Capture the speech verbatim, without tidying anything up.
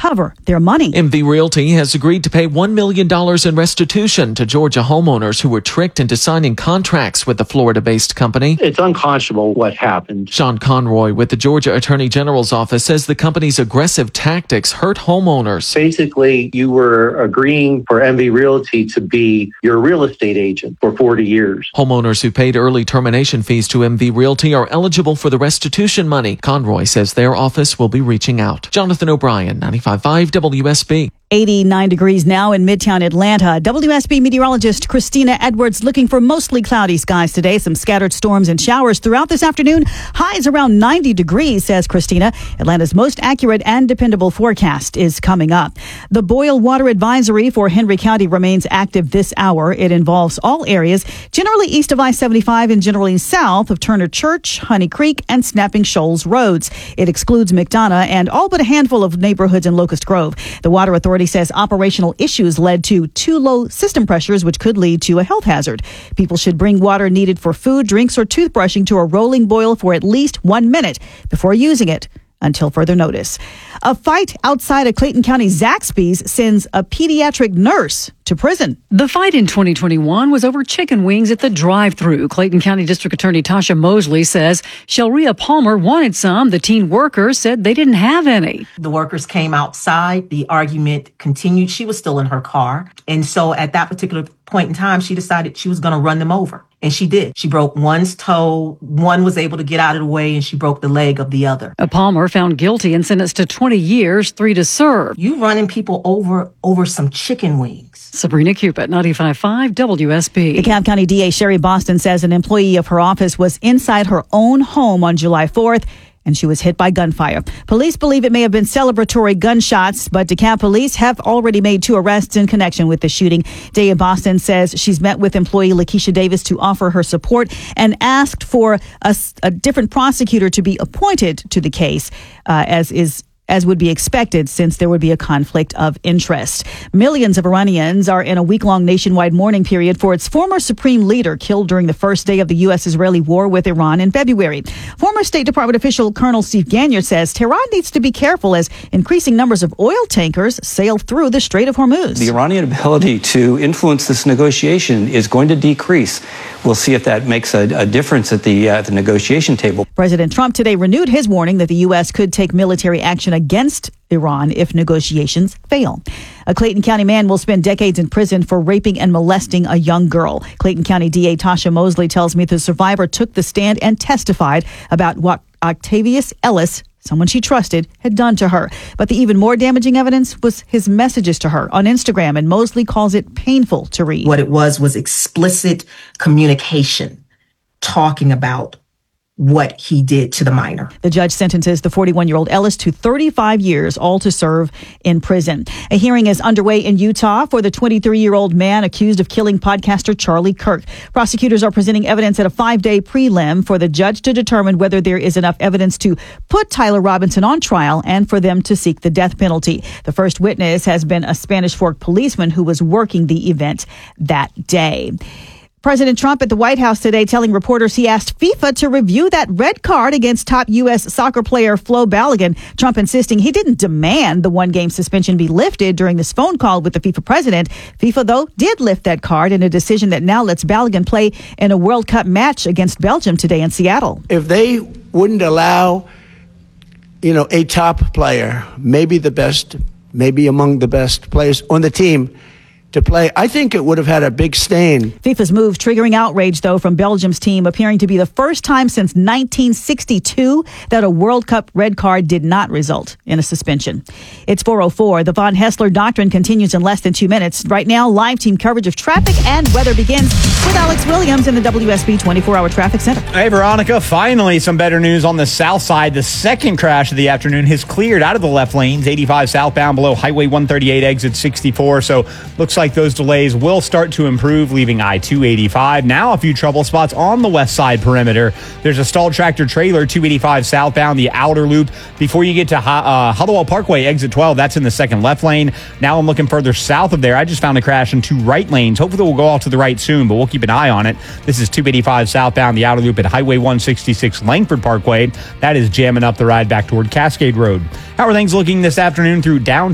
recover their money. M V Realty has agreed to pay one million dollars in restitution to Georgia homeowners who were tricked into signing contracts with the Florida-based company. It's unconscionable what happened. Sean Conroy with the Georgia Attorney General's office says the company's aggressive tactics hurt homeowners. Basically, you were agreeing for M V Realty to be your real estate agent for forty years. Homeowners who paid early termination fees to M V Realty are eligible for the restitution money. Conroy says their office will be reaching out. Jonathan O'Brien, ninety-five point five W S B. eighty-nine degrees now in Midtown Atlanta. W S B meteorologist Christina Edwards looking for mostly cloudy skies today. Some scattered storms and showers throughout this afternoon. Highs around ninety degrees, says Christina. Atlanta's most accurate and dependable forecast is coming up. The boil water advisory for Henry County remains active this hour. It involves all areas, generally east of I seventy-five and generally south of Turner Church, Honey Creek, and Snapping Shoals roads. It excludes McDonough and all but a handful of neighborhoods in Locust Grove. The Water Authority says operational issues led to too low system pressures, which could lead to a health hazard. People should bring water needed for food, drinks, or toothbrushing to a rolling boil for at least one minute before using it until further notice. A fight outside of Clayton County Zaxby's sends a pediatric nurse to prison. The fight in twenty twenty-one was over chicken wings at the drive-thru. Clayton County District Attorney Tasha Mosley says Shelria Palmer wanted some. The teen worker said they didn't have any. The workers came outside. The argument continued. She was still in her car. And so at that particular point in time, she decided she was going to run them over. And she did. She broke one's toe. One was able to get out of the way, and she broke the leg of the other. A Palmer found guilty and sentenced to twenty years, three to serve. You running people over over some chicken wings. Sabrina Cupid, ninety-five point five W S B. DeKalb County D A Sherry Boston says an employee of her office was inside her own home on July fourth, and she was hit by gunfire. Police believe it may have been celebratory gunshots, but DeKalb police have already made two arrests in connection with the shooting. D A Boston says she's met with employee Lakeisha Davis to offer her support and asked for a, a different prosecutor to be appointed to the case, uh, as is as would be expected, since there would be a conflict of interest. Millions of Iranians are in a week-long nationwide mourning period for its former supreme leader killed during the first day of the U S-Israeli war with Iran in February. Former State Department official Colonel Steve Gagnon says Tehran needs to be careful as increasing numbers of oil tankers sail through the Strait of Hormuz. The Iranian ability to influence this negotiation is going to decrease. We'll see if that makes a, a difference at the, uh, the negotiation table. President Trump today renewed his warning that the U S could take military action against Iran if negotiations fail. A Clayton County man will spend decades in prison for raping and molesting a young girl. Clayton County D A Tasha Mosley tells me the survivor took the stand and testified about what Octavius Ellis, someone she trusted, had done to her. But the even more damaging evidence was his messages to her on Instagram, and Mosley calls it painful to read. What it was was explicit communication, talking about what he did to the minor. The judge sentences the forty-one-year-old Ellis to thirty-five years, all to serve in prison. A hearing is underway in Utah for the twenty-three-year-old man accused of killing podcaster Charlie Kirk. Prosecutors are presenting evidence at a five-day prelim for the judge to determine whether there is enough evidence to put Tyler Robinson on trial and for them to seek the death penalty. The first witness has been a Spanish Fork policeman who was working the event that day. President Trump at the White House today telling reporters he asked FIFA to review that red card against top U S soccer player Flo Balogun. Trump insisting he didn't demand the one-game suspension be lifted during this phone call with the FIFA president. FIFA, though, did lift that card in a decision that now lets Balogun play in a World Cup match against Belgium today in Seattle. If they wouldn't allow, you know, a top player, maybe the best, maybe among the best players on the team, to play, I think it would have had a big stain. FIFA's move triggering outrage, though, from Belgium's team, appearing to be the first time since nineteen sixty-two that a World Cup red card did not result in a suspension. It's four oh four. The Von Hessler Doctrine continues in less than two minutes. Right now, live team coverage of traffic and weather begins with Alex Williams in the W S B twenty-four hour Traffic Center. Hey, Veronica, finally some better news on the south side. The second crash of the afternoon has cleared out of the left lanes. eighty-five southbound below Highway one thirty-eight, exit sixty-four. So looks like those delays will start to improve, leaving I two eighty-five. Now a few trouble spots on the west side perimeter. There's a stalled tractor trailer, two eighty-five southbound, the outer loop. Before you get to uh, Hollowell Parkway, exit twelve, that's in the second left lane. Now I'm looking further south of there. I just found a crash in two right lanes. Hopefully we'll go off to the right soon, but we'll keep an eye on it. This is two eighty-five southbound, the outer loop at Highway one sixty-six, Langford Parkway. That is jamming up the ride back toward Cascade Road. How are things looking this afternoon through downtown?